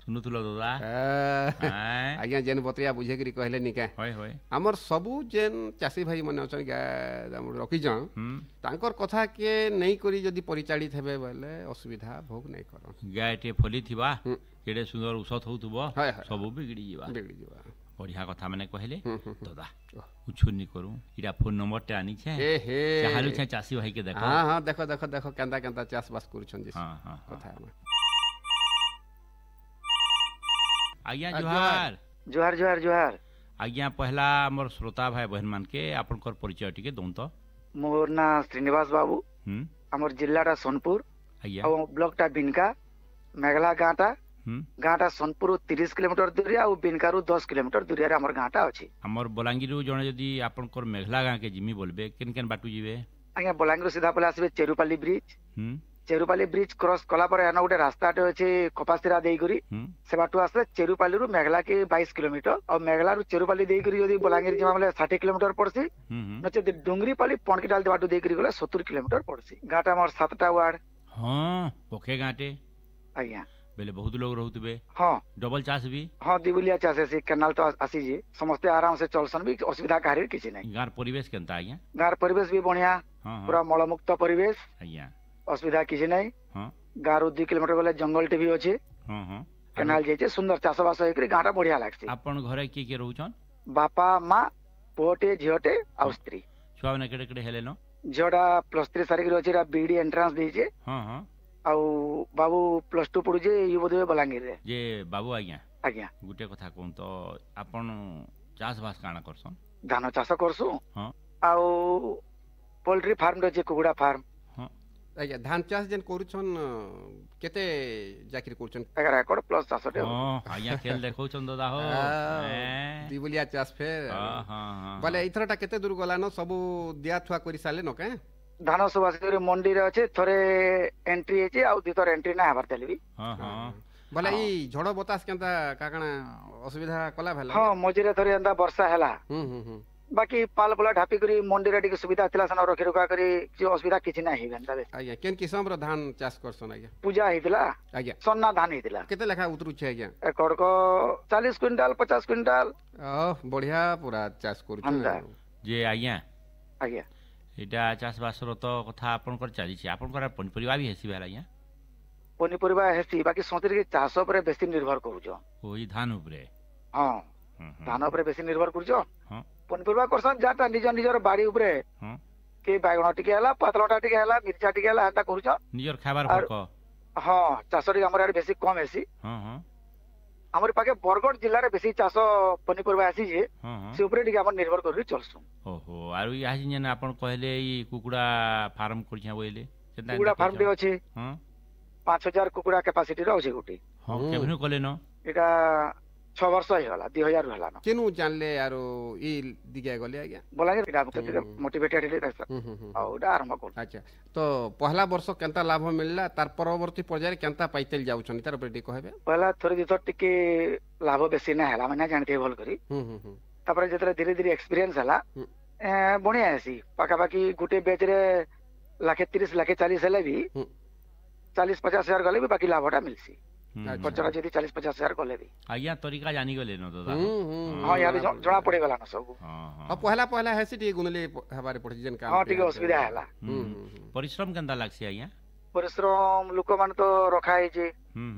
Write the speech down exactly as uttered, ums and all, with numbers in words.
सुनुथुल दादा आ, आज्ञा जेन बतरिया बुझे करी कहले निका होय होय हमर सबू जेन चासी भाई माने अछन गाय रखिछन हम्म तांकर कथा के नहीं करी जदि परिचालित हेबे बोले असुविधा भोग नहीं करन गायटे फली थिबा हम्म। केडे सुंदर औषध होउथबो हाय, हाय, सब बिगड़ी जीवा बिगड़ी जीवा बढ़िया कथा माने कहले हम्म, हम्म, हम्म। दादा उछुनी करू इरा फोन नंबर टे आनी छे ए हे चाहलु छे चासी भाई के देखो हां हां देखो देखो देखो केंदा केंदा चास बास करूछन जी हां हां हां। कथा में आज्ञा आ, जोहार जुहार जुहार जुहार आज्ञा पहला मोर श्रोता भाई बहन मान के आपनकर परिचय टिके दउन तो मोर ना श्रीनिवास बाबू हम आमर जिल्लाटा सोनपुर आज्ञा और ब्लॉकटा बिनका मेघला गाँटा हम गाँटा सोनपुर तीस किलोमीटर दूरिया और बिनकारु दस किलोमीटर दूरिया आमर गाँटा अछि हमर बलांगीरु जणे जदी आपनकर मेघला गां के जिमी बोलबे केन केन बाटू जीवे आज्ञा बलांगीर सीधा पले आसबे चेरुपाली ब्रिज हम चेरुपाली ब्रिज क्रॉस कला पर एना गोटे रास्ताटे अछि कपासिरा देई करी हम से बाटू आसले चेरुपाली रु मेघला के बाईस किलोमीटर और मेघला रु चेरुपाली देई करी यदि बलांगीर जिमा बोले साठ किलोमीटर पड़सी हम नचे डुंगरीपाली पणकीटाल बाटू देई करी गले सत्तर किलोमीटर पड़सी गाँटा आमर सातटा वार्ड हां पोखे गांटे आज्ञा बेले बहुत लोग रहउतबे हाँ डबल चास भी हाँ दिबुलिया चाष है केनाल तो आसी जी समस्ते आराम से चलसन भी असुविधा काहरी किसी नहीं गार परिवेश केनता आज्ञा गाँव परिवेश भी बढ़िया हां हां पूरा मलमुक्त परिवेश आज्ञा असुविधा किसी नहीं हां गाँव दु किलोमीटर गले जंगल टे भी अच्छे हां हां केनाल जाइए सुंदर चाष बास होकर गाँव बढ़िया लगसी आपन घरे की के रहउछन बापा माँ पुओटे झीओटे आ स्त्री छुआ माने केडे केडे हेले न झीओटा प्लस थ्री सारिक अच्छे बीडी एंट्रांस देचे हां हां आउ बाबू प्लस टू पढ़ुचे ये बोधे बलांगीर रे जे बाबू आज्ञा आज्ञा गुटे कथा कहूं तो आपन चास बास काना करसन धान चाष करसु हां आउ पोल्ट्री फार्म रे जे कुकुड़ा फार्म हां आज्ञा धान चाष जेन करूछन केते जाकिर करूछन एगारह एकड़ प्लस चाष टे हां आज्ञा खेल देखौछन दादा हो हैं? दिबुलिया चाष फेर हां हां हां बोले इथरटा केते दूर गला न सब दिया थुआ करी साले न के धान सब आसिक मंडी रे अच्छे थोड़े एंट्री है आउ दितर एंट्री ना हबार तेल भी हां हां बोले ई झड़ बतास केंता काकणा असुविधा कला भेला हाँ मझिरे थोड़े एंता वर्षा हैला हम्म हम्म हम्म बाकी पाल पोला ढापी करी मंडी रे टिके सुविधा थिला सन रखी रुका करी जे असुविधा किछि ना ही बेंता आज्ञा केन किसम रो धान चाष करसन आज्ञा पूजा हितला आज्ञा सन्ना धान हितला केते लेखा उतरू छे आज्ञा एकड़ को चालीस क्विंटल पचास क्विंटल ओह बढ़िया पूरा चाष करूछन हमरा। जे आज्ञा आज्ञा एटा चास बास रो तो कथा आपनकर चाली छै आपनकर पनिपरिवा भी हेसी बेला आज्ञा पनिपरिबा हेसी बाकी सोचरी के चाष पर बेसी निर्भर करूछो ओई धान उपरे हाँ हम्म, हम्म, धान पर बेसी निर्भर करूछो हां पनिपरिबा करसन जाटा निज निजर बाड़ी उपरे हां के बागण टिके हैला पातलटा टिके हैला मिर्चा टिके हैला एंता करूछो निजर खाबार आर- फरक हाँ चाष रे हमर आड़े बेसी कम हेसी हां हां हमर पाके बरगढ़ जिल्ला रे बेसी चाष पनिपरिबा आसी जे हां हां से ऊपर टिके हमर निर्भर करी चलसु ओहो आरु या जेन आपन कहले ई कुकुड़ा फार्म करछा बोइले केतना कुकुड़ा फार्म टे अछि हां पाँच हजार कुकुड़ा कैपेसिटी रो अछि गुटी हां हम्म। केभनु कले न एटा छह वर्ष ही होला दो हज़ार होला न केनु जानले आरो ई दिगे गले आज्ञा बोला एटा मते हम्म। मोटिवेटेड हिले तक हम्म हम्म हम्म। आ ओटा आरंभ कर अच्छा तो पहला वर्ष केंता लाभ मिलला तार परवर्ती पर्याय केंता पाइतेल जाउछन तार बेटी कहबे पहला थोड़ी दिथर टिके लाभ बेसी ना होला माने जानते भल करी हम्म हम्म हम्म तापर जेतरे धीरे धीरे एक्सपीरियंस होला हम्म। ए बढ़िया आसी पाका पाकी गुटे बेच रे लाखे तीस लाखे चालीस हेले भी हम्म। चालीस पचास हजार गले भी बाकी लाभटा मिलसी हम्म, खर्चरा जदी चालीस पचास हजार गले भी आज्ञा तरीका जानी गले न दादा हम्म हम्म हाँ यार जणा पड़े गला न सब हां हां अब पहला पहला हेसी टी गुनले हबारे पड़ जेन काम हाँ के टिके हाथ- असुविधा होला हम्म हम्म हम्म। परिश्रम केनता लागसी आज्ञा परिश्रम लोक मान तो रखा है जे हम्म